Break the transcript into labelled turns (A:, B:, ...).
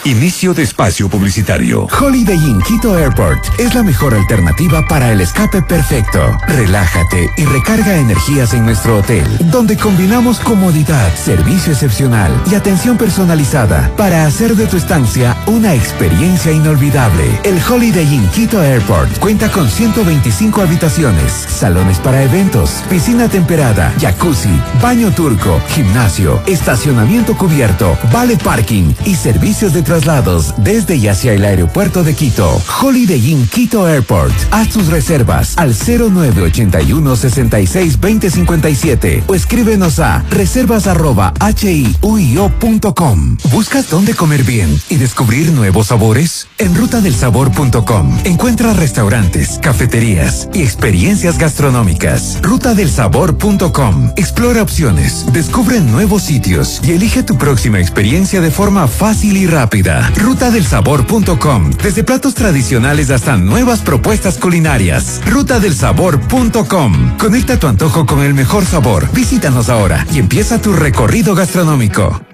A: Inicio de espacio publicitario.
B: Holiday Inn Quito Airport es la mejor alternativa para el escape perfecto. Relájate y recarga energías en nuestro hotel, donde combinamos comodidad, servicio excepcional y atención personalizada para hacer de tu estancia una experiencia inolvidable. El Holiday Inn Quito Airport cuenta con 125 habitaciones, salones para eventos, piscina temperada, jacuzzi, baño turco, gimnasio, estacionamiento cubierto, vale parking y servicios de traslados desde y hacia el aeropuerto de Quito. Holiday Inn Quito Airport. Haz tus reservas al 0981 66 20 57 o escríbenos a reservas@hiuio.com. ¿Buscas dónde comer bien y descubrir nuevos sabores? En rutadelsabor.com encuentras restaurantes, cafeterías y experiencias gastronómicas. Rutadelsabor.com. Explora opciones, descubre nuevos sitios y elige tu próxima experiencia de forma fácil y rápida. Rutadelsabor.com. Desde platos tradicionales hasta nuevas propuestas culinarias. Rutadelsabor.com. Conecta tu antojo con el mejor sabor. Visítanos ahora y empieza tu recorrido gastronómico.